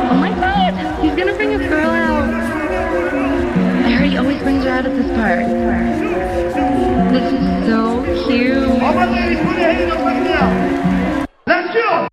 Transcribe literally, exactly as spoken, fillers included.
Oh my god! He's gonna bring a girl out. I heard he always brings her out at this part. This is so cute. All my ladies, put your hands up right now. Let's go!